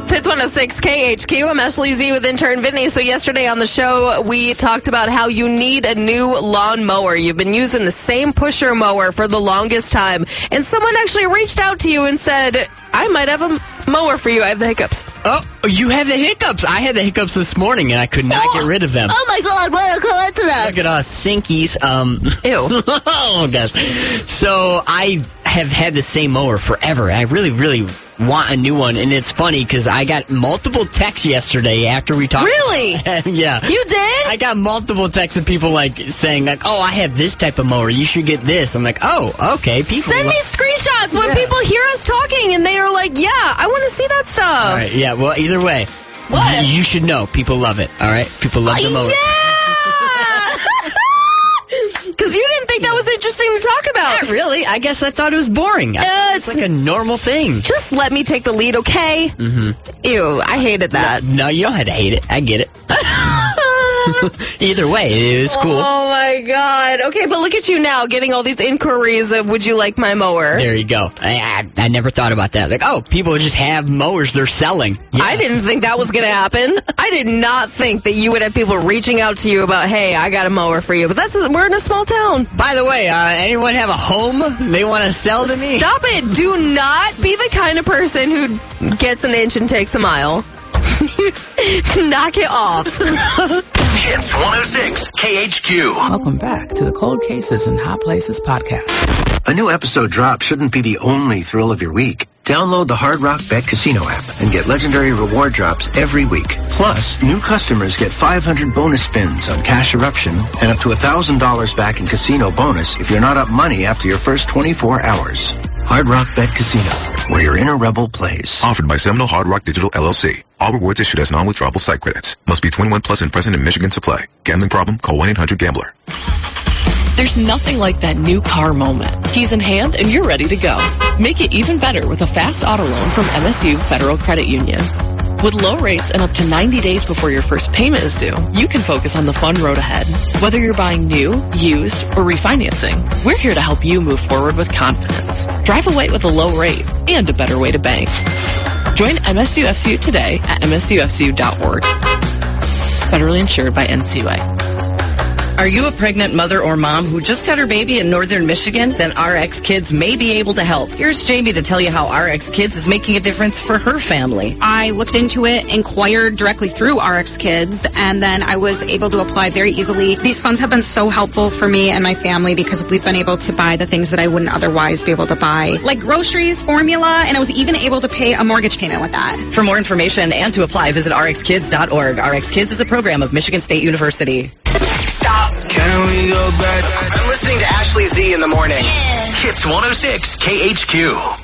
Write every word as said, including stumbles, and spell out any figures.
It's Hits one oh six K H Q. I'm Ashley Z with intern Vinny. So yesterday on the show, we talked about how you need a new lawn mower. You've been using the same pusher mower for the longest time. And someone actually reached out to you and said, I might have a mower for you. I have the hiccups. Oh, you have the hiccups. I had the hiccups this morning, and I could not oh, get rid of them. Oh, my God. What a coincidence. Look at us, sinkies. Um, Ew. Oh, gosh. So I have had the same mower forever. I really, really want a new one, and it's funny because I got multiple texts yesterday after we talked. Really? Yeah. You did? I got multiple texts of people like saying like, "Oh, I have this type of mower. You should get this." I'm like, "Oh, okay." People send me screenshots when yeah. people hear us talking and they are like, "Yeah, I want to see that stuff." All right. Yeah. Well, either way, what you should know, people love it. All right, people love the mower. Yeah. Because you didn't think that was interesting to talk about. Not really. I guess I thought it was boring. Uh, it's like a normal thing. Just let me take the lead, okay? Mm-hmm. Ew, I hated that. No, no, you don't have to hate it. I get it. Either way, it is cool. Oh, my God. Okay, but look at you now, getting all these inquiries of, would you like my mower? There you go. I, I, I never thought about that. Like, oh, people just have mowers they're selling. Yeah. I didn't think that was going to happen. I did not think that you would have people reaching out to you about, hey, I got a mower for you. But that's we're in a small town. By the way, uh, anyone have a home they want to sell to me? Stop it. Do not be the kind of person who gets an inch and takes a mile. Knock it off. Hits one oh six K H Q. Welcome back to the Cold Cases and Hot Places podcast. A new episode drop shouldn't be the only thrill of your week. Download the Hard Rock Bet Casino app and get legendary reward drops every week. Plus, new customers get five hundred bonus spins on Cash Eruption and up to one thousand dollars back in casino bonus if you're not up money after your first twenty-four hours. Hard Rock Bet Casino, where your inner rebel plays. Offered by Seminole Hard Rock Digital L L C. All rewards issued as non-withdrawable site credits. Must be twenty-one plus and present in Michigan to play. Gambling problem? Call one eight hundred gambler. There's nothing like that new car moment. Keys in hand and you're ready to go. Make it even better with a fast auto loan from M S U Federal Credit Union. With low rates and up to ninety days before your first payment is due, you can focus on the fun road ahead. Whether you're buying new, used, or refinancing, we're here to help you move forward with confidence. Drive away with a low rate and a better way to bank. Join M S U F C U today at M S U F C U dot org. Federally insured by N C U A. Are you a pregnant mother or mom who just had her baby in northern Michigan? Then R X Kids may be able to help. Here's Jamie to tell you how R X Kids is making a difference for her family. I looked into it, inquired directly through R X Kids, and then I was able to apply very easily. These funds have been so helpful for me and my family because we've been able to buy the things that I wouldn't otherwise be able to buy, like groceries, formula, and I was even able to pay a mortgage payment with that. For more information and to apply, visit R X kids dot org. R X Kids is a program of Michigan State University. Stop. Can we go back? I'm listening to Ashley Z in the morning. Yeah. Hits one oh six K H Q.